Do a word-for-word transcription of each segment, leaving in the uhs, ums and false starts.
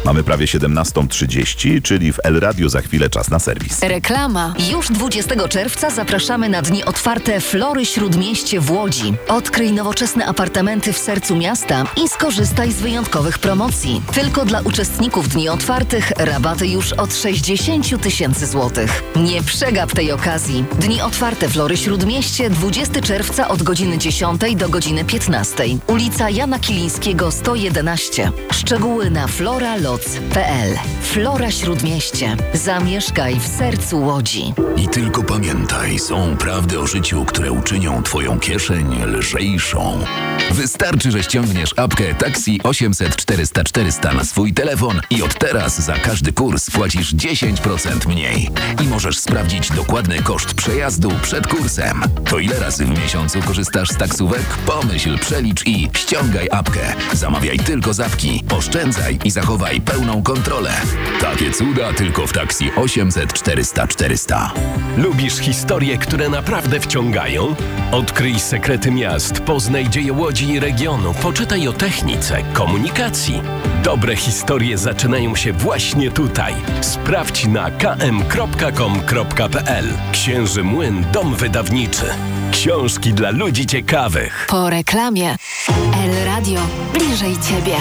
Mamy prawie siedemnastą trzydzieści, czyli w El Radio za chwilę czas na serwis. Reklama. Już dwudziestego czerwca zapraszamy na dni otwarte Flory Śródmieście w Łodzi. Odkryj nowoczesne apartamenty w sercu miasta i skorzystaj z wyjątkowych promocji. Tylko dla uczestników dni otwartych rabaty już od sześćdziesiąt tysięcy złotych. Nie przegap tej okazji. Dni otwarte Flory Śródmieście dwudziestego czerwca od godziny dziesiątej do godziny piętnastej. Ulica Jana Kilińskiego sto jedenaście. Szczegóły na floraloc kropka p l. Flora Śródmieście. Zamieszkaj w sercu Łodzi. I tylko pamiętaj, są prawdy o życiu, które uczynią twoją kieszeń lżejszą. Wystarczy, że ściągniesz apkę Taxi osiemset czterysta czterysta na swój telefon i od teraz za każdy kurs płacisz dziesięć procent mniej. I możesz sprawdzić dokładny koszt przejazdu przed kursem. To ile razy w miesiącu korzystasz z taksówek? Pomyśl, przelicz i ściągaj apkę. Zamawiaj tylko z apki, oszczędzaj i zachowaj pełną kontrolę. Takie cuda tylko w Taxi osiemset czterysta czterysta. Lubisz historie, które naprawdę wciągają? Odkryj sekrety miast, poznaj dzieje Łodzi i regionu, poczytaj o technice, komunikacji. Dobre historie zaczynają się właśnie tutaj. Sprawdź na k m kropka com kropka p l. Księży Młyn Dom Wydawniczy. Książki dla ludzi ciekawych. Po reklamie. El Radio. Bliżej Ciebie.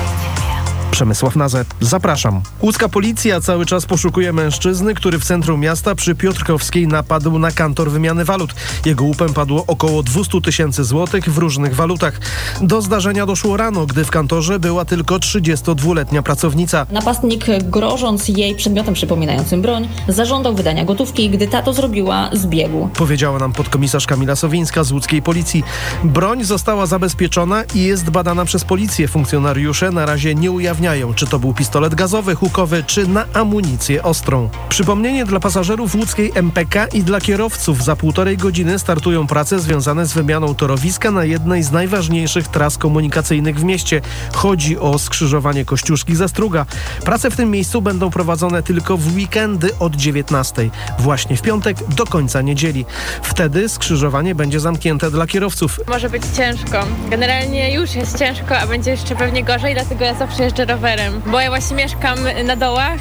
Przemysław Nazet. Zapraszam. Łódzka policja cały czas poszukuje mężczyzny, który w centrum miasta przy Piotrkowskiej napadł na kantor wymiany walut. Jego łupem padło około dwieście tysięcy złotych w różnych walutach. Do zdarzenia doszło rano, gdy w kantorze była tylko trzydziestodwuletnia pracownica. Napastnik, grożąc jej przedmiotem przypominającym broń, zażądał wydania gotówki. Gdy ta to zrobiła, zbiegł. Powiedziała nam podkomisarz Kamila Sowińska z łódzkiej policji. Broń została zabezpieczona i jest badana przez policję. Funkcjonariusze na razie nie ujawniają, czy to był pistolet gazowy, hukowy, czy na amunicję ostrą. Przypomnienie dla pasażerów łódzkiej M P K i dla kierowców. Za półtorej godziny startują prace związane z wymianą torowiska na jednej z najważniejszych tras komunikacyjnych w mieście. Chodzi o skrzyżowanie Kościuszki-Zastruga. Prace w tym miejscu będą prowadzone tylko w weekendy od dziewiętnastej. Właśnie w piątek do końca niedzieli. Wtedy skrzyżowanie będzie zamknięte dla kierowców. Może być ciężko. Generalnie już jest ciężko, a będzie jeszcze pewnie gorzej, dlatego ja zawsze jeżdżę rowerem, bo ja właśnie mieszkam na dołach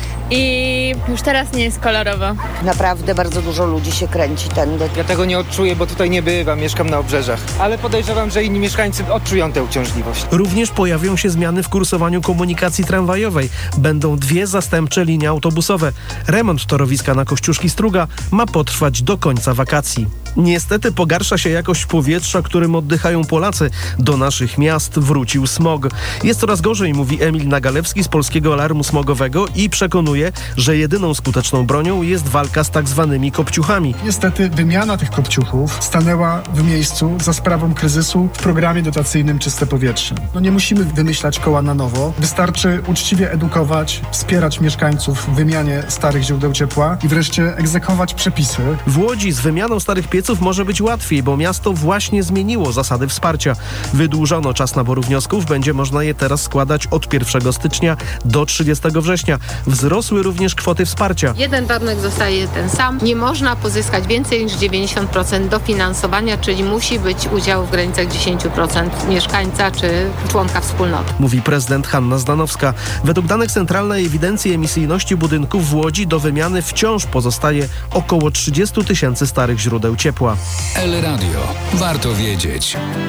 i już teraz nie jest kolorowo. Naprawdę bardzo dużo ludzi się kręci tędy. Ja tego nie odczuję, bo tutaj nie bywam, mieszkam na obrzeżach, ale podejrzewam, że inni mieszkańcy odczują tę uciążliwość. Również pojawią się zmiany w kursowaniu komunikacji tramwajowej. Będą dwie zastępcze linie autobusowe. Remont torowiska na Kościuszki-Struga ma potrwać do końca wakacji. Niestety pogarsza się jakość powietrza, którym oddychają Polacy. Do naszych miast wrócił smog. Jest coraz gorzej, mówi Emil Nagalewski z Polskiego Alarmu Smogowego i przekonuje, że jedyną skuteczną bronią jest walka z tak zwanymi kopciuchami. Niestety wymiana tych kopciuchów stanęła w miejscu za sprawą kryzysu w programie dotacyjnym Czyste Powietrze. No nie musimy wymyślać koła na nowo. Wystarczy uczciwie edukować, wspierać mieszkańców w wymianie starych źródeł ciepła i wreszcie egzekwować przepisy. W Łodzi z wymianą starych pieców może być łatwiej, bo miasto właśnie zmieniło zasady wsparcia. Wydłużono czas naboru wniosków, będzie można je teraz składać od pierwszego stycznia do trzydziestego września. Wzrosły również kwoty wsparcia. Jeden warunek zostaje ten sam. Nie można pozyskać więcej niż dziewięćdziesiąt procent dofinansowania, czyli musi być udział w granicach dziesięć procent mieszkańca czy członka wspólnoty. Mówi prezydent Hanna Zdanowska. Według danych Centralnej Ewidencji Emisyjności Budynków w Łodzi do wymiany wciąż pozostaje około trzydzieści tysięcy starych źródeł ciepła. El Radio. Warto wiedzieć.